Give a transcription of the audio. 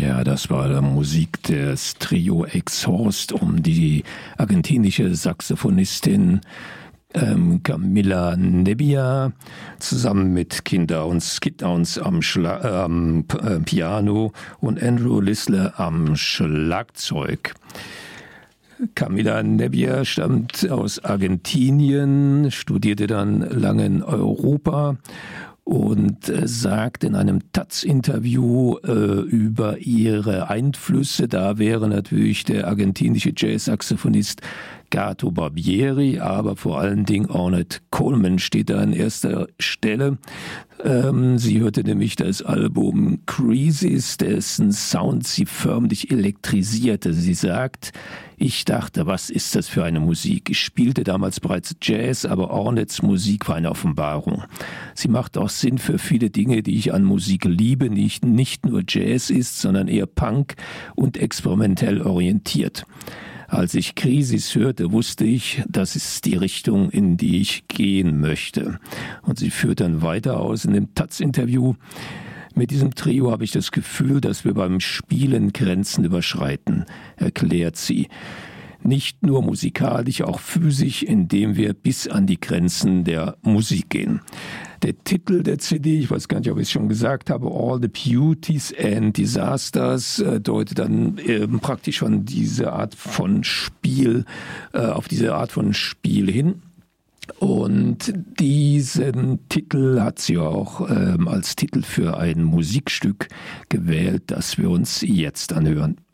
Ja, das war Musik des Trio Exhaust um die argentinische Saxophonistin Camila Nebbia zusammen mit Kim Downs, Skid Downs am Piano und Andrew Lisler am Schlagzeug. Camila Nebbia stammt aus Argentinien, studierte dann lange in Europa und sagt in einem Taz-Interview über ihre Einflüsse, da wäre natürlich der argentinische Jazz-Saxophonist Gato Barbieri, aber vor allen Dingen Ornette Coleman steht da an erster Stelle. Sie hörte nämlich das Album Creases, dessen Sound sie förmlich elektrisierte. Sie sagt, ich dachte, was ist das für eine Musik? Ich spielte damals bereits Jazz, aber Ornettes Musik war eine Offenbarung. Sie macht auch Sinn für viele Dinge, die ich an Musik liebe, nicht nur Jazz ist, sondern eher Punk und experimentell orientiert. Als ich Krisis hörte, wusste ich, das ist die Richtung, in die ich gehen möchte. Und sie führt dann weiter aus in dem Taz-Interview. Mit diesem Trio habe ich das Gefühl, dass wir beim Spielen Grenzen überschreiten, erklärt sie. Nicht nur musikalisch, auch physisch, indem wir bis an die Grenzen der Musik gehen. Der Titel der CD, ich weiß gar nicht, ob ich es schon gesagt habe, All the Beauties and Disasters, deutet dann praktisch schon diese Art von Spiel, auf diese Art von Spiel hin. Und diesen Titel hat sie auch als Titel für ein Musikstück gewählt, das wir uns jetzt anhören.